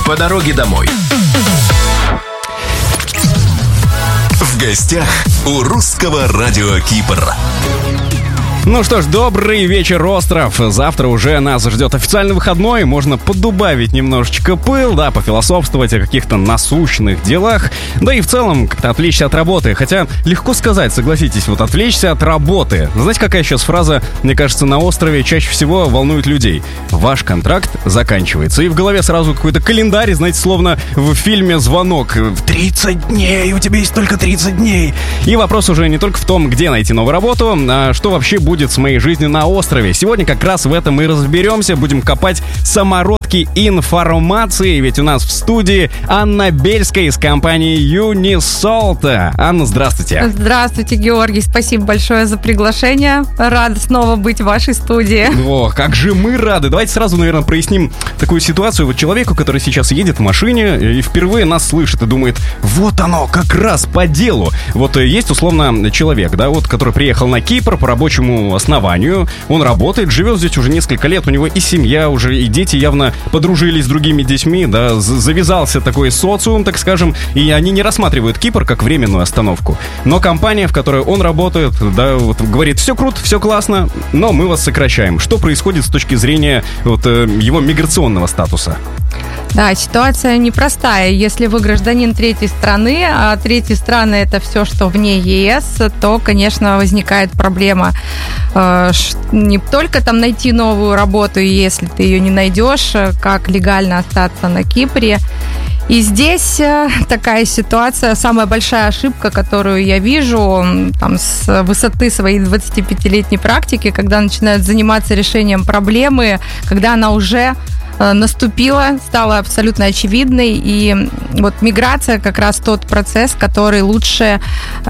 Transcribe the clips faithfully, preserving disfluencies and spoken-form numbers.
по дороге домой. В гостях у русского радио Кипр. Ну что ж, добрый вечер, остров. Завтра уже нас ждет официальный выходной. Можно подубавить немножечко пыл, да, пофилософствовать о каких-то насущных делах. Да и в целом как-то отвлечься от работы. Хотя легко сказать, согласитесь, вот отвлечься от работы. Знаете, какая сейчас фраза, мне кажется, на острове чаще всего волнует людей? Ваш контракт заканчивается. И в голове сразу какой-то календарь, знаете, словно в фильме «Звонок». тридцать дней, у тебя есть только тридцать дней. И вопрос уже не только в том, где найти новую работу, а что вообще будет с моей жизнью на острове. Сегодня как раз в этом и разберемся. Будем копать самородки информации. Ведь у нас в студии Анна Бельская из компании Unisalt. Анна, здравствуйте. Здравствуйте, Георгий. Спасибо большое за приглашение. Рада снова быть в вашей студии. О, как же мы рады. Давайте сразу, наверное, проясним такую ситуацию. Вот человеку, который сейчас едет в машине и впервые нас слышит и думает, вот оно, как раз по делу. Вот есть условно человек, да, вот, который приехал на Кипр по рабочему основанию. Он работает, живет здесь уже несколько лет. У него и семья уже, и дети явно подружились с другими детьми, да, завязался такой социум, так скажем, и они не рассматривают Кипр как временную остановку. Но компания, в которой он работает, да, вот, говорит, все круто, все классно, но мы вас сокращаем. Что происходит с точки зрения вот, его миграционного статуса? Да, ситуация непростая. Если вы гражданин третьей страны, а третьи страны это все, что вне ЕС, то, конечно, возникает проблема э, не только там найти новую работу, и если ты ее не найдешь, как легально остаться на Кипре. И здесь такая ситуация, самая большая ошибка, которую я вижу там, с высоты своей двадцатипятилетней практики, когда начинают заниматься решением проблемы, когда она уже наступила, стала абсолютно очевидной, и вот миграция как раз тот процесс, который лучше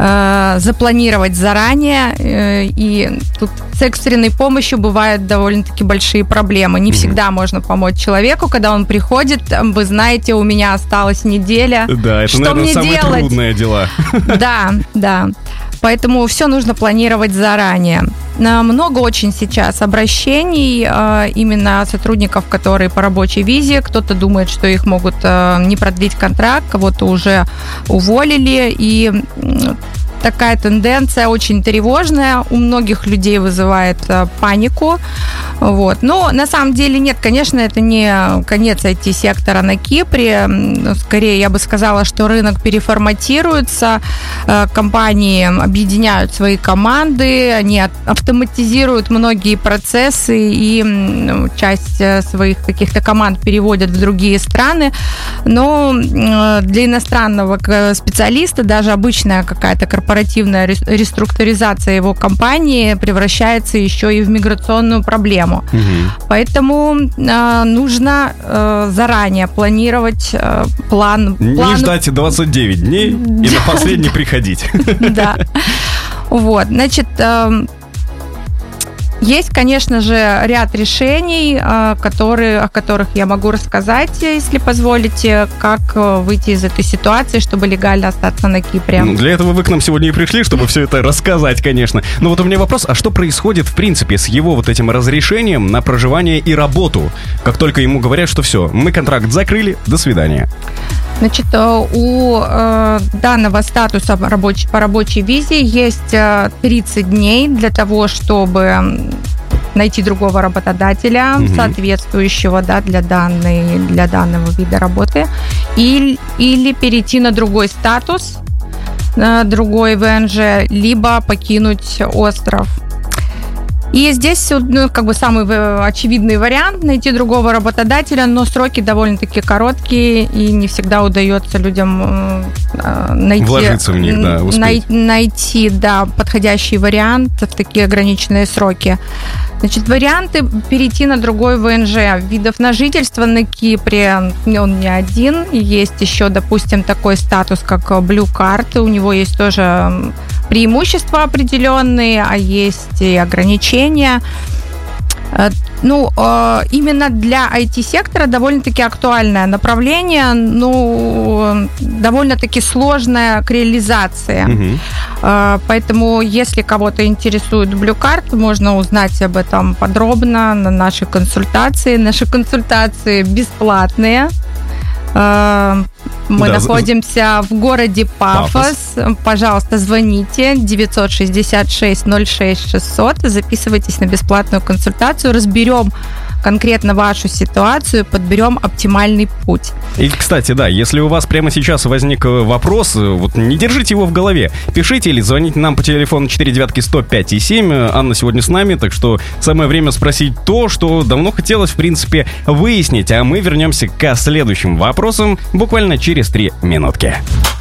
э, запланировать заранее, э, и тут с экстренной помощью бывают довольно-таки большие проблемы. Не всегда можно помочь человеку, когда он приходит, вы знаете, у меня осталась неделя. Да, это, что наверное, мне самые делать? Трудные дела. Да, да. Поэтому все нужно планировать заранее. Много очень сейчас обращений э, именно сотрудников, которые по рабочей визе. Кто-то думает, что их могут э, не продлить контракт, кого-то уже уволили. И э, такая тенденция очень тревожная. У многих людей вызывает э, панику. Вот. Но на самом деле нет, конечно, это не конец ай ти-сектора на Кипре. Скорее, я бы сказала, что рынок переформатируется. Э, компании объединяют свои команды, они автоматизируют многие процессы и ну, часть своих каких-то команд переводят в другие страны. Но для иностранного специалиста даже обычная какая-то корпоративная реструктуризация его компании превращается еще и в миграционную проблему. Угу. Поэтому э, нужно э, заранее планировать э, план. Не план... ждать двадцать девять дней и на последний приходить. Да. Вот, значит, есть, конечно же, ряд решений, которые, о которых я могу рассказать, если позволите, как выйти из этой ситуации, чтобы легально остаться на Кипре. Ну, для этого вы к нам сегодня и пришли, чтобы все это рассказать, конечно. Но вот у меня вопрос, а что происходит, в принципе, с его вот этим разрешением на проживание и работу? Как только ему говорят, что все, мы контракт закрыли, до свидания. Значит, у э, данного статуса рабочий, по рабочей визе есть тридцать дней для того, чтобы найти другого работодателя, угу. соответствующего, да, для, данной, для данного вида работы, или, или перейти на другой статус, на другой ВНЖ, либо покинуть остров. И здесь, ну, как бы самый очевидный вариант — найти другого работодателя, но сроки довольно-таки короткие, и не всегда удается людям э, найти, вложиться в них, да, успеть. Най- найти, да, подходящий вариант в такие ограниченные сроки. Значит, варианты перейти на другой ВНЖ. Видов на жительство на Кипре он не один. Есть еще, допустим, такой статус, как Blue Card. У него есть тоже преимущества определенные, а есть и ограничения. Ну, именно для ай ти-сектора довольно-таки актуальное направление, ну, довольно-таки сложное к реализации. Угу. Поэтому, если кого-то интересует Blue Card, можно узнать об этом подробно на нашей консультации. Наши консультации бесплатные. Мы да, находимся в городе Пафос. Пафос. Пожалуйста, звоните девятьсот шестьдесят шесть ноль шесть шестьсот, записывайтесь на бесплатную консультацию, разберем конкретно вашу ситуацию, подберем оптимальный путь. И, кстати, да, если у вас прямо сейчас возник вопрос, вот не держите его в голове, пишите или звоните нам по телефону четыре девятки сто пять и семь. Анна сегодня с нами, так что самое время спросить то, что давно хотелось, в принципе, выяснить, а мы вернемся к следующим вопросам буквально через три минутки.